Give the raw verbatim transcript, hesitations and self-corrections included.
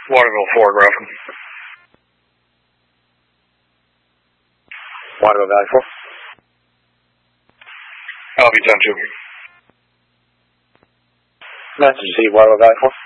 Waterville four, Grafton. Waterville Valley four. L B ten two. Message Z, Waterville Valley four.